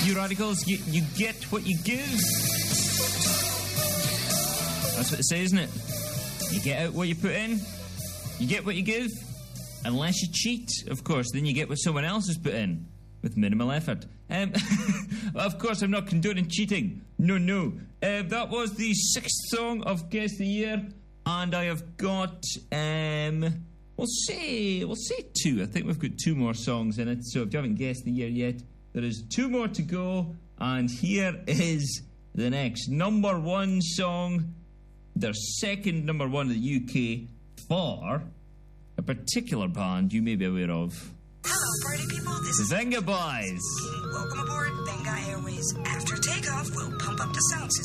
You radicals, you get what you give. That's what it says, isn't it? You get out what you put in. You get what you give. Unless you cheat, of course, then you get what someone else has put in with minimal effort. Of course, I'm not condoning cheating. No. That was the 6th song of Guess the Year, and I have got we'll say 2. I think we've got 2 more songs in it. So if you haven't guessed the year yet, there is 2 more to go, and here is the next number 1 song, their second number 1 in the UK for a particular band you may be aware of. Hello, party people. This is Venga Boys. Welcome aboard Venga Airways. After takeoff, we'll pump up the sound system.